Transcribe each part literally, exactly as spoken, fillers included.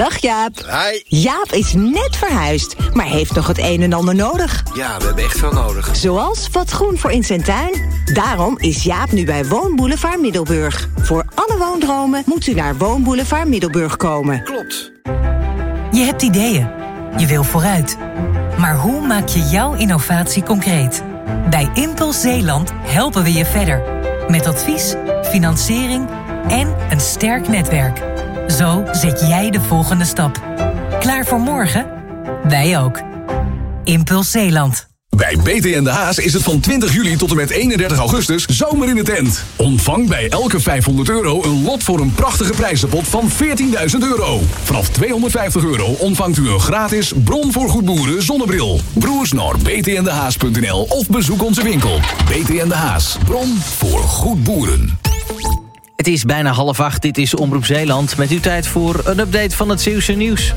Dag Jaap. Hi. Jaap is net verhuisd, maar heeft nog het een en ander nodig. Ja, we hebben echt veel nodig. Zoals wat groen voor in zijn tuin. Daarom is Jaap nu bij Woonboulevard Middelburg. Voor alle woondromen moet u naar Woonboulevard Middelburg komen. Klopt. Je hebt ideeën. Je wil vooruit. Maar hoe maak je jouw innovatie concreet? Bij Impuls Zeeland helpen we je verder. Met advies, financiering en een sterk netwerk. Zo zet jij de volgende stap. Klaar voor morgen? Wij ook. Impuls Zeeland. Bij B T en de Haas is het van twintig juli tot en met eenendertig augustus zomer in de tent. Ontvang bij elke vijfhonderd euro een lot voor een prachtige prijzenpot van veertienduizend euro. Vanaf tweehonderdvijftig euro ontvangt u een gratis Bron voor Goed Boeren zonnebril. Broers naar b t n de haas punt n l of bezoek onze winkel. B T en de Haas, Bron voor Goed Boeren. Het is bijna half acht, dit is Omroep Zeeland. Met uw tijd voor een update van het Zeeuwse nieuws.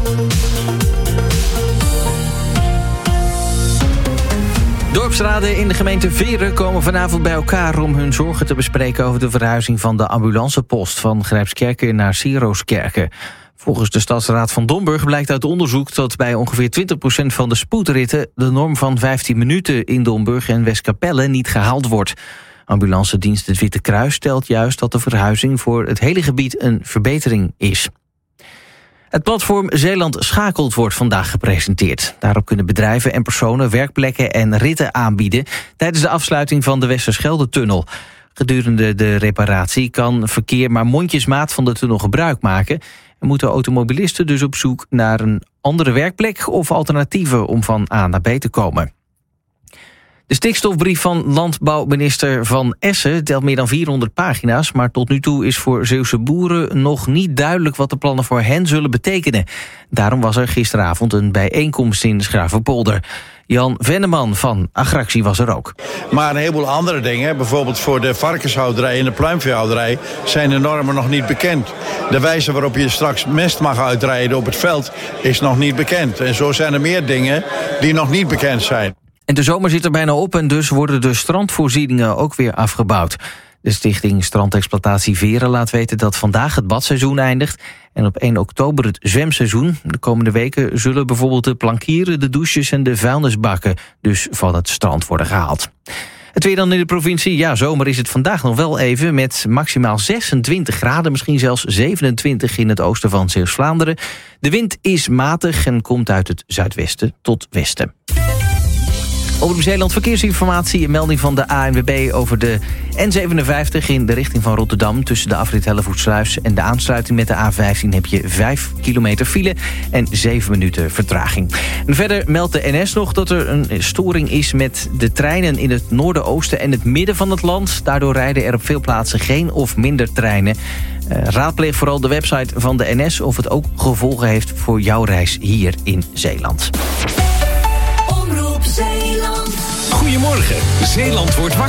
Dorpsraden in de gemeente Veren komen vanavond bij elkaar om hun zorgen te bespreken over de verhuizing van de ambulancepost van Grijpskerken naar Sieroskerken. Volgens de Stadsraad van Domburg blijkt uit onderzoek dat bij ongeveer twintig procent van de spoedritten de norm van vijftien minuten in Domburg en Westkapelle niet gehaald wordt. Ambulancedienst Het Witte Kruis stelt juist dat de verhuizing voor het hele gebied een verbetering is. Het platform Zeeland Schakelt wordt vandaag gepresenteerd. Daarop kunnen bedrijven en personen werkplekken en ritten aanbieden tijdens de afsluiting van de Westerschelde-tunnel. Gedurende de reparatie kan verkeer maar mondjesmaat van de tunnel gebruik maken en moeten automobilisten dus op zoek naar een andere werkplek of alternatieven om van A naar B te komen. De stikstofbrief van landbouwminister Van Essen telt meer dan vierhonderd pagina's... maar tot nu toe is voor Zeeuwse boeren nog niet duidelijk wat de plannen voor hen zullen betekenen. Daarom was er gisteravond een bijeenkomst in Schravenpolder. Jan Venneman van Agractie was er ook. Maar een heleboel andere dingen, bijvoorbeeld voor de varkenshouderij en de pluimveehouderij, zijn de normen nog niet bekend. De wijze waarop je straks mest mag uitrijden op het veld is nog niet bekend. En zo zijn er meer dingen die nog niet bekend zijn. En de zomer zit er bijna op en dus worden de strandvoorzieningen ook weer afgebouwd. De stichting Strandexploitatie Veren laat weten dat vandaag het badseizoen eindigt en op één oktober het zwemseizoen. De komende weken zullen bijvoorbeeld de plankieren, de douches en de vuilnisbakken dus van het strand worden gehaald. Het weer dan in de provincie. Ja, zomer is het vandaag nog wel even met maximaal zesentwintig graden, misschien zelfs zevenentwintig in het oosten van Zeeuws-Vlaanderen. De wind is matig en komt uit het zuidwesten tot westen. Omroep Zeeland verkeersinformatie, een melding van de A N W B over de N zevenenvijftig in de richting van Rotterdam. Tussen de afrit Hellevoetsluis en de aansluiting met de A vijftien heb je vijf kilometer file en zeven minuten vertraging. En verder meldt de N S nog dat er een storing is met de treinen in het noorden, oosten en het midden van het land. Daardoor rijden er op veel plaatsen geen of minder treinen. Uh, raadpleeg vooral de website van de N S of het ook gevolgen heeft voor jouw reis hier in Zeeland. Goedemorgen, Zeeland wordt wakker.